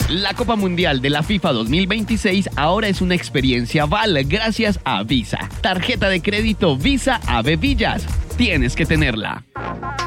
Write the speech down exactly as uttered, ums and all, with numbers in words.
La Copa Mundial de la FIFA dos mil veintiséis ahora es una experiencia V A L gracias a Visa. Tarjeta de crédito Visa Ave Villas. Tienes que tenerla.